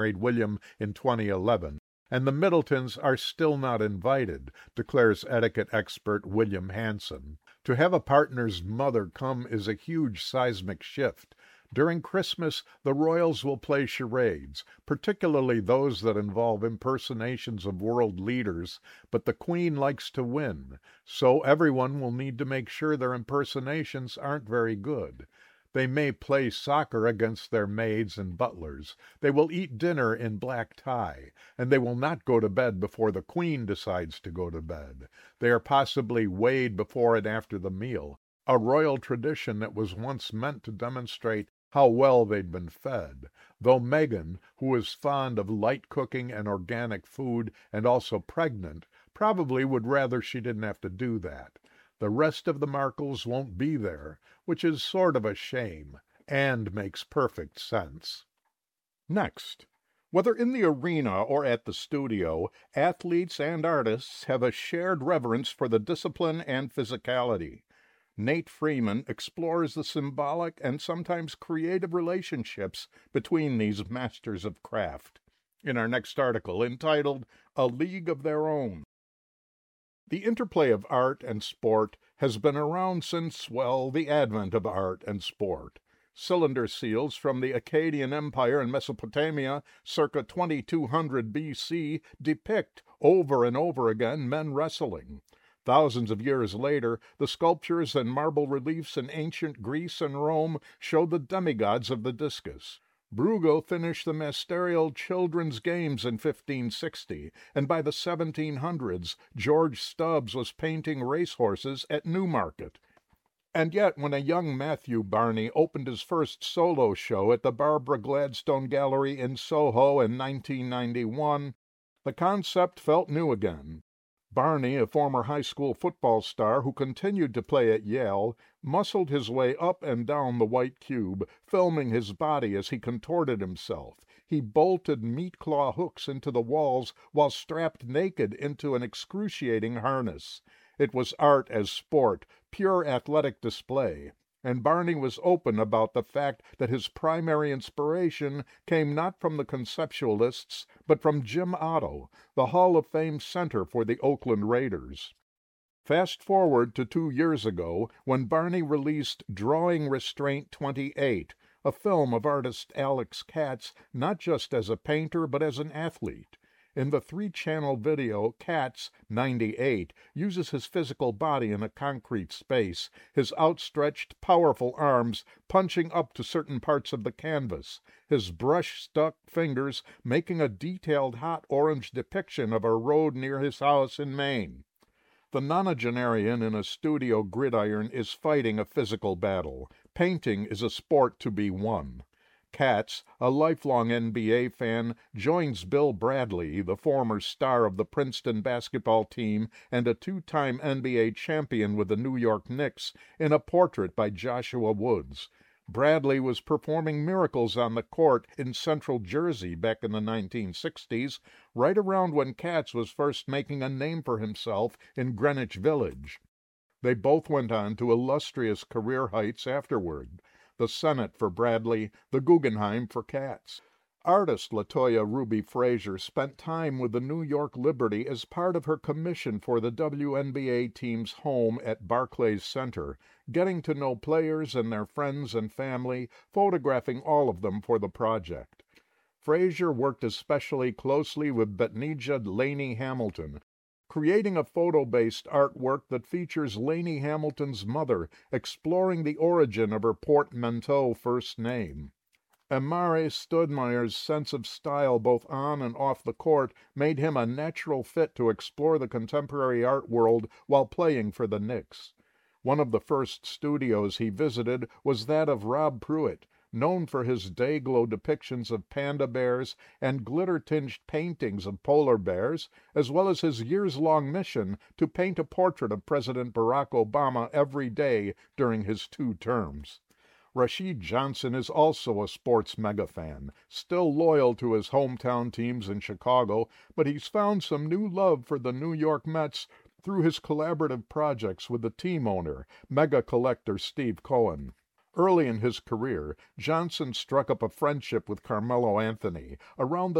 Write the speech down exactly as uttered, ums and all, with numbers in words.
married William in twenty eleven, and the Middletons are still not invited, declares etiquette expert William Hanson. To have a partner's mother come is a huge seismic shift. During Christmas, the royals will play charades, particularly those that involve impersonations of world leaders, but the Queen likes to win, so everyone will need to make sure their impersonations aren't very good. They may play soccer against their maids and butlers. They will eat dinner in black tie, and they will not go to bed before the Queen decides to go to bed. They are possibly weighed before and after the meal, a royal tradition that was once meant to demonstrate how well they'd been fed, though Meghan, who is fond of light cooking and organic food and also pregnant, probably would rather she didn't have to do that. The rest of the Markles won't be there, which is sort of a shame, and makes perfect sense. Next, whether in the arena or at the studio, athletes and artists have a shared reverence for the discipline and physicality. Nate Freeman explores the symbolic and sometimes creative relationships between these masters of craft in our next article, entitled A League of Their Own. The interplay of art and sport has been around since, well, the advent of art and sport. Cylinder seals from the Akkadian Empire in Mesopotamia circa twenty-two hundred B C depict over and over again men wrestling. Thousands of years later, the sculptures and marble reliefs in ancient Greece and Rome show the demigods of the discus. Bruegel finished the magisterial children's games in fifteen sixty, and by the seventeen hundreds, George Stubbs was painting racehorses at Newmarket. And yet, when a young Matthew Barney opened his first solo show at the Barbara Gladstone Gallery in Soho in nineteen ninety-one, the concept felt new again. Barney, a former high school football star who continued to play at Yale, muscled his way up and down the white cube, filming his body as he contorted himself. He bolted meat-claw hooks into the walls while strapped naked into an excruciating harness. It was art as sport, pure athletic display, and Barney was open about the fact that his primary inspiration came not from the conceptualists, but from Jim Otto, the Hall of Fame center for the Oakland Raiders. Fast forward to two years ago, when Barney released Drawing Restraint twenty-eight, a film of artist Alex Katz not just as a painter but as an athlete. In the three-channel video, Katz, ninety-eight, uses his physical body in a concrete space, his outstretched, powerful arms punching up to certain parts of the canvas, his brush-stuck fingers making a detailed hot orange depiction of a road near his house in Maine. The nonagenarian in a studio gridiron is fighting a physical battle. Painting is a sport to be won. Katz, a lifelong N B A fan, joins Bill Bradley, the former star of the Princeton basketball team and a two-time N B A champion with the New York Knicks, in a portrait by Joshua Woods. Bradley was performing miracles on the court in Central Jersey back in the nineteen sixties, right around when Katz was first making a name for himself in Greenwich Village. They both went on to illustrious career heights afterward. The Senate for Bradley, the Guggenheim for Katz. Artist Latoya Ruby Frazier spent time with the New York Liberty as part of her commission for the W N B A team's home at Barclays Center, getting to know players and their friends and family, photographing all of them for the project. Frazier worked especially closely with Betnijah Laney Hamilton, creating a photo-based artwork that features Laney Hamilton's mother exploring the origin of her portmanteau first name. Amare Stoudemire's sense of style both on and off the court made him a natural fit to explore the contemporary art world while playing for the Knicks. One of the first studios he visited was that of Rob Pruitt, known for his day-glow depictions of panda bears and glitter-tinged paintings of polar bears, as well as his years-long mission to paint a portrait of President Barack Obama every day during his two terms. Rashid Johnson is also a sports mega-fan, still loyal to his hometown teams in Chicago, but he's found some new love for the New York Mets through his collaborative projects with the team owner, mega collector Steve Cohen. Early in his career, Johnson struck up a friendship with Carmelo Anthony around the